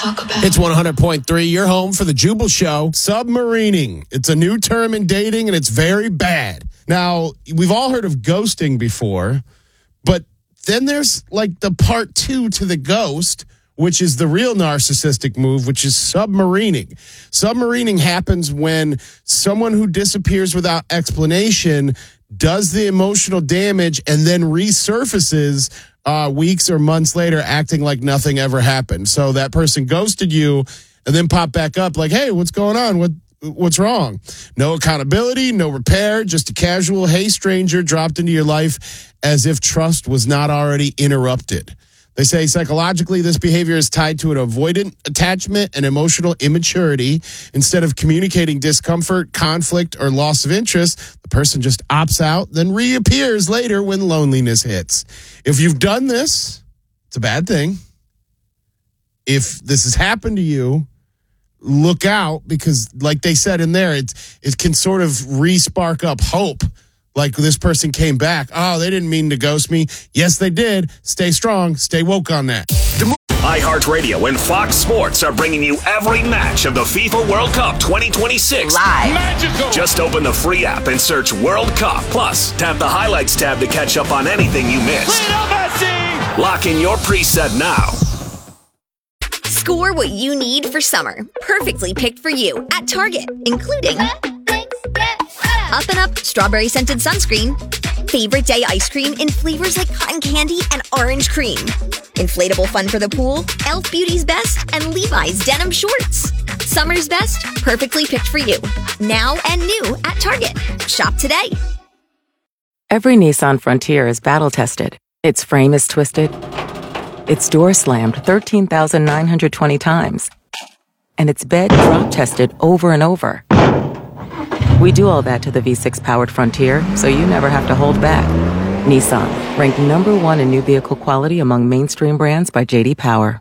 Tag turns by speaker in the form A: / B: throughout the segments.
A: talk about?
B: It's 100.3, your home for the Jubal Show. Submarining. It's a new term in dating, and it's very bad. Now, we've all heard of ghosting before, but then there's like the part 2 to the ghost, which is the real narcissistic move, which is submarining. Submarining happens when someone who disappears without explanation does the emotional damage and then resurfaces weeks or months later acting like nothing ever happened. So that person ghosted you and then popped back up like, hey, what's going on? What's wrong? No accountability, no repair, just a casual, hey, stranger dropped into your life as if trust was not already interrupted. They say psychologically this behavior is tied to an avoidant attachment and emotional immaturity. Instead of communicating discomfort, conflict, or loss of interest, the person just opts out, then reappears later when loneliness hits. If you've done this, it's a bad thing. If this has happened to you, look out, because like they said in there, it can sort of re-spark up hope. Like this person came back. Oh, they didn't mean to ghost me. Yes, they did. Stay strong. Stay woke on that.
C: iHeartRadio and Fox Sports are bringing you every match of the FIFA World Cup 2026.
D: Live.
C: Magical. Just open the free app and search World Cup. Plus, tap the highlights tab to catch up on anything you missed. Lock in your preset now.
E: Score what you need for summer. Perfectly picked for you at Target, including Up and Up strawberry scented sunscreen, favorite day ice cream in flavors like cotton candy and orange cream, inflatable fun for the pool, Elf Beauty's Best, and Levi's denim shorts. Summer's best, perfectly picked for you. Now and new at Target. Shop today.
F: Every Nissan Frontier is battle tested. Its frame is twisted. Its door slammed 13,920 times. And its bed drop tested over and over. We do all that to the V6 powered Frontier, so you never have to hold back. Nissan, ranked number 1 in new vehicle quality among mainstream brands by J.D. Power.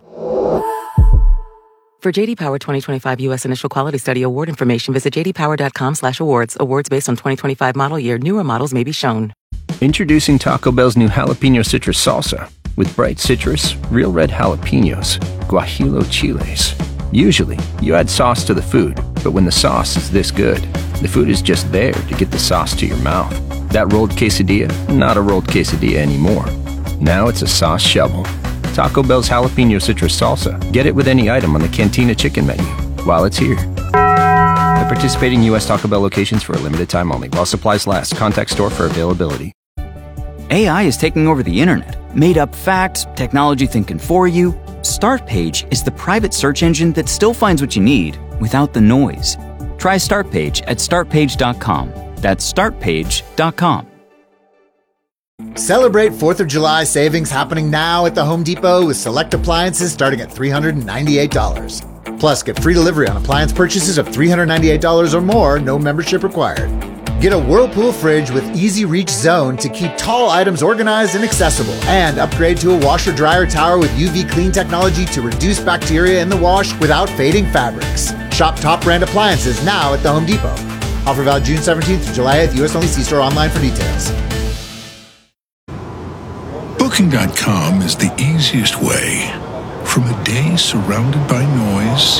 F: For J.D. Power 2025 U.S. Initial Quality Study Award information, visit jdpower.com/awards. Awards based on 2025 model year. Newer models may be shown.
G: Introducing Taco Bell's new jalapeno citrus salsa. With bright citrus, real red jalapenos, guajillo chiles. Usually, you add sauce to the food, but when the sauce is this good, the food is just there to get the sauce to your mouth. That rolled quesadilla, not a rolled quesadilla anymore. Now it's a sauce shovel. Taco Bell's jalapeno citrus salsa. Get it with any item on the Cantina chicken menu while it's here. At participating U.S. Taco Bell locations for a limited time only. While supplies last. Contact store for availability.
H: AI is taking over the internet. Made up facts, technology thinking for you. Startpage is the private search engine that still finds what you need without the noise. Try Startpage at startpage.com. That's startpage.com.
I: Celebrate 4th of July savings happening now at the Home Depot with select appliances starting at $398. Plus, get free delivery on appliance purchases of $398 or more, no membership required. Get a Whirlpool fridge with easy reach zone to keep tall items organized and accessible. And upgrade to a washer-dryer tower with UV clean technology to reduce bacteria in the wash without fading fabrics. Shop top brand appliances now at the Home Depot. Offer valid June 17th to July 8th. U.S. only. See store online for details.
J: Booking.com is the easiest way. From a day surrounded by noise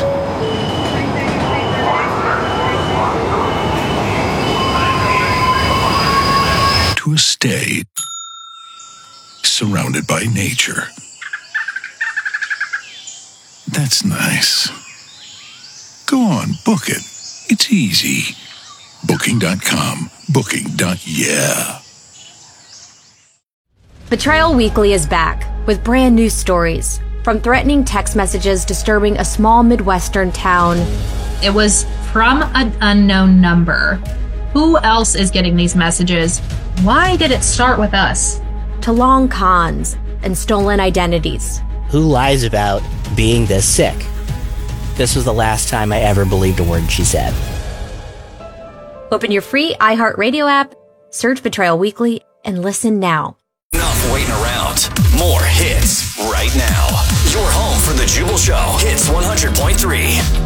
J: to a stay surrounded by nature. That's nice. Go on, book it. It's easy. Booking.com. Booking.yeah.
K: Betrayal Weekly is back with brand new stories. From threatening text messages disturbing a small Midwestern town.
L: It was from an unknown number. Who else is getting these messages? Why did it start with us?
K: To long cons and stolen identities.
M: Who lies about being this sick? This was the last time I ever believed a word she said.
K: Open your free iHeartRadio app, search Betrayal Weekly, and listen now.
C: Enough waiting around. More hits right now. Your home for the Jubal Show. Hits 100.3.